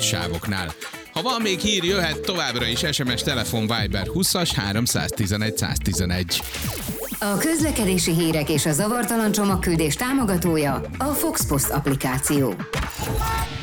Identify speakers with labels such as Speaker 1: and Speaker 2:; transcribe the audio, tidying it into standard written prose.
Speaker 1: sávoknál. Ha van még hír, jöhet továbbra is SMS, telefon, Viber 20-as 311 111.
Speaker 2: A közlekedési hírek és a zavartalan csomagküldés támogatója a Fox Post applikáció.